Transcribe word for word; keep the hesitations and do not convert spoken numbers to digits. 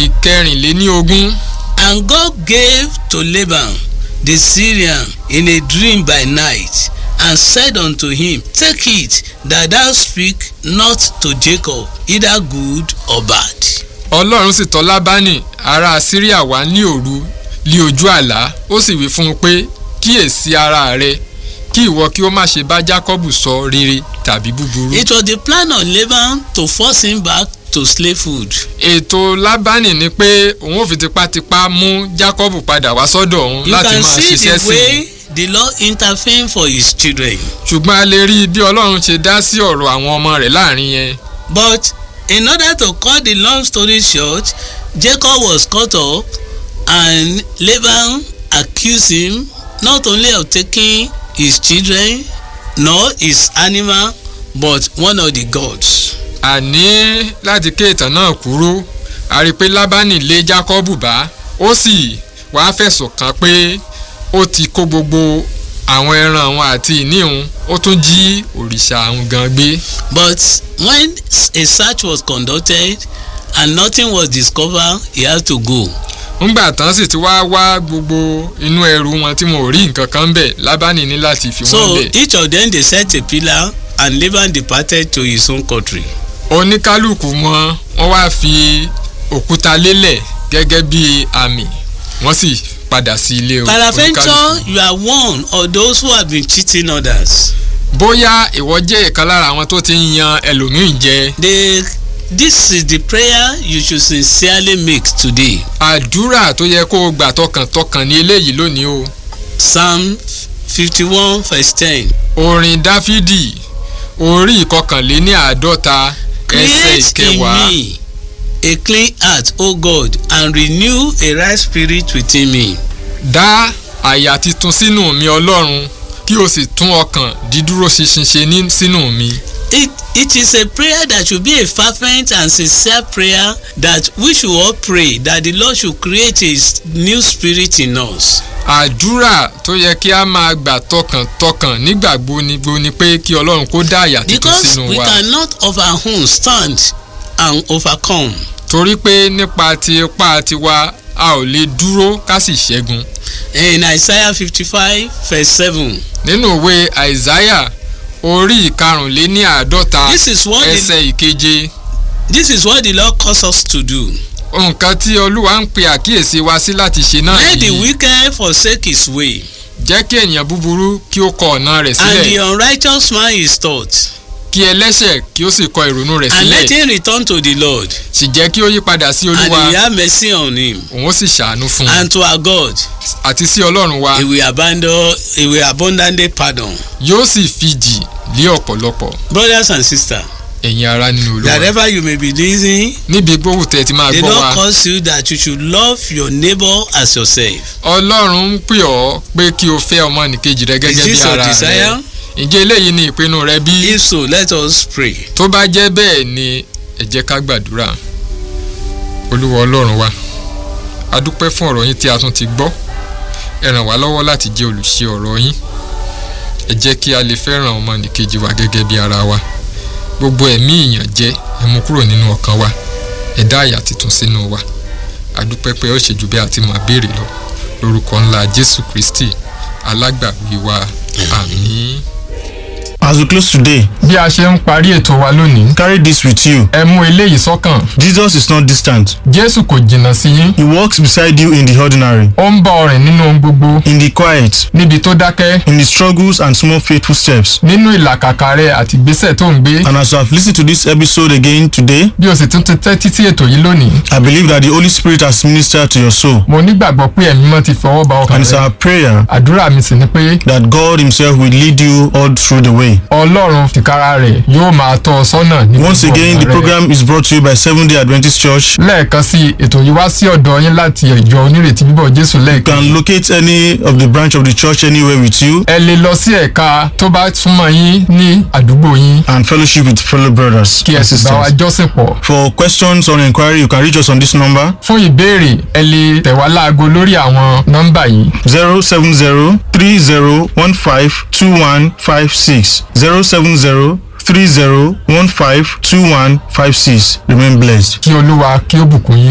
ìkẹrìnléníogún. And God gave to Laban the Syrian in a dream by night, and said unto him, Take it that thou speak not to Jacob, either good or bad. Ọlọ́run sì tọ̀ Lábánì ará Síríà wá ní òru lí ojú àlá, ó sì wí fún un pé, kíyèsí ara rẹ, kí ìwọ kí ó má ṣe bá Jákọ́bù sọ rere tàbí búburú. It was the plan of Laban to force him back to slavehood. Ètò Lábánì ni pé òun ò fi tipátipá mú Jákọ́bù padà wá sọ́dọ̀ òun láti máa ṣiṣẹ́ sí. You can see the way the Lord intervened for his children. Ṣùgbọ́n a lè rí bí Ọlọ́run ṣe dá sí ọ̀rọ̀ àwọn ọmọ rẹ̀ láàrin yẹn. But in order to cut the long story short, Jacob was cut up, and Laban accused him not only of taking his children nor his animal, but one of the gods. Àní láti ké ìtàn náà kúrò, a rí pé Lábánì lé Jákọ́bù bá, ó sì wá fẹ̀sùn kàn pé ó ti kó gbogbo àwọn ẹran àwọn àti ìní òun, ó tún jí òrìṣà àwọn gan gbé. But when a search was conducted and nothing was discovered, he had to go. Ńgbà tán sì ti wá wá gbogbo inú ẹrù wọn tí wọn ò rí nǹkan kan bẹ̀, Lábánì ní láti fi wọ́n bẹ̀. So each of them they set a pillar, and Laban departed to his own country. Oníkálùkù wọn wọ́n wá fi òkúta lélẹ̀ gẹ́gẹ́ bí àmì, wọ́n sì padà sí ilé oníkálùkù. Paraventure, you are one of those who have been cheating others. Bóyá ìwọ jẹ́ ìkan lára àwọn tó ti ń yan ẹlòmíì jẹ. The This is the prayer you should sincerely make today. Àdúrà tó yẹ kó o gbà tọkàntọkàn ní eléyìí lónìí o. Psalm fifty-one verse ten. Orin Dáfídì orí ìkọkànléní àádọ́ta ẹsẹ̀ ìkẹwàá. Create in me a clean heart, O God, and renew a right spirit within me. Dá àyà titun sínú mi Ọlọ́run, kí o sì tún ọkàn dídúró ṣinṣin ṣe ní sínú mi. It, it is a prayer that should be a fervent and sincere prayer that we should all pray that the Lord should create a new spirit in us. Àdúrà tó yẹ kí a máa gbà tọkàntọkàn nígbà gbogbo ni pé kí Ọlọ́run kó dá àyà titun sínú wa. Because we cannot of our own stand and overcome. Torí pé nípa ti ipá tiwa a ò lè dúró ká sì ṣẹ́gun. In Isaiah fifty-five verse seven. Nínú ìwé Isaiah orí ìkarùnléní àádọ́ta ẹsẹ̀ ìkeje. This is what the Lord calls us to do. Nǹkan tí Olúwa ń pe àkíyèsí wa sí láti ṣe náà yìí. Let the wicked forsake his way. Jẹ́ kí ènìyàn búburú kí ó kọ ọ̀nà rẹ̀ sílẹ̀. And the unrighteous man his thought. Kí ẹlẹ́ṣẹ̀ kí ó sì kọ ìrònú rẹ̀ sílẹ̀. And let him return to the Lord. Sì jẹ́ kí ó yí padà sí Olúwa. And he will have mercy on him. Òun ó sì ṣàánú fún un. And to our God. Àti sí Ọlọ́run wa. He will abandon, he will abundantly pardon. Yóò sì fìjì lé ọ̀pọ̀lọpọ̀. Brothers and sisters. Ẹ̀yin ará nínú Olúwa. Wherever you may be listening. Níbi gbówó tẹ̀ ti máa gbọ́ wa. The Lord calls you that you should love your neighbor as yourself. Ọlọ́run ń pè ọ́ pé kí o fẹ́ ọmọnìkejì rẹ gẹ́gẹ́ bí ara rẹ. Is this your desire? Ǹjẹ́ eléyìí ni ìpinnu rẹ bí? If so, let us pray. Tó bá jẹ́ bẹ́ẹ̀ ni ẹ jẹ́ ká gbàdúrà. Olúwa Ọlọ́run wa, a dúpẹ́ fún ọ̀rọ̀ yín tí a tún ti gbọ́. Ẹ ràn wá lọ́wọ́ láti jẹ́ olùṣe ọ̀rọ̀ yín. Ẹ jẹ́ kí a lè fẹ́ràn ọmọnìkejì wa gẹ́gẹ́ bí ara wa. Gbogbo ẹ̀mí ìyànjẹ ẹ mú kúrò nínú ọkàn wa. Ẹ dá àyà titun sínú wa. A dúpẹ́ pé ó ṣe jù bí a ti máa béèrè lọ. Lórúkọ ńlá Jésù Kristi alágbàwí wa. Àmín. As we close today, bí a ṣe ń parí ètò wa lónìí, carry this with you. ẹ mú eléyìí sọ́kàn. Jesus is not distant. Jésù kò jìnnà sí yín. He walks beside you in the ordinary, Ó ń bá ọ rìn nínú ohun gbogbo. in the quiet, Níbi tó dákẹ́. in the struggles and small faithful steps. Nínú ìlàkàkà rẹ àti ìgbésẹ̀ tó ń gbé. And as you have listened to this episode again today, Bí o sì tún ti tẹ́tí sí ètò yìí lónìí, I believe that the Holy Spirit has ministered to your soul. mo nígbàgbọ́ pé ẹ̀mí mọ́ ti fọwọ́ ba ọkàn And it's rẹ. our prayer Àdúrà mi sì ni pé that God Himself will lead you all through the way. Ọlọ́run tìkára rẹ̀ yóò máa tọ́ ọ sọ́nà ní Once gbogbo again, ọ̀nà the rẹ. program is brought to you by Seventh-day Adventist Church. Lẹ́ẹ̀kan sí ètò yìí wá sí ọ̀dọ̀ yín láti ìjọ onírètí bíbọ̀ Jésù You lẹ́ẹ̀kan. can locate any of the branch of the church anywhere with you Ẹ lè lọ sí ẹ̀ka tó bá súnmọ́ yín ní àdúgbò yín and fellowship with fellow brothers kí ẹ and sì bá wa sisters. jọ́sìn pọ̀. For questions or inquiry, you can reach us on this number Fún ìbéèrè ẹ lè tẹ̀ wá láago lórí àwọn nọ́mbà yìí zero seven zero three zero one five two one five six zero seven zero three zero one five two one five six. Remain blessed. kí Olúwa kí ó bùkún yín.